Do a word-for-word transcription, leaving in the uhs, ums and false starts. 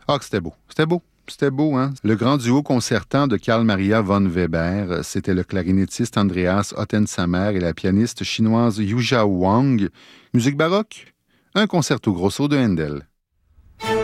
Ah, que c'était beau. C'était beau. C'était beau, hein? Le grand duo concertant de Carl Maria von Weber, c'était le clarinettiste Andreas Ottensamer et la pianiste chinoise Yuja Wang. Musique baroque? Un concerto grosso de Handel.